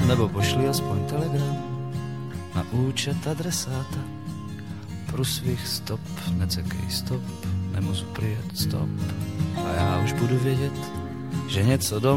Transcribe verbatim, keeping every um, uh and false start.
nebo pošli aspoň telegram na účet adresáta. Průsvih stop, necekej stop, nemůžu prijet stop. A já už budu vědět, že něco doma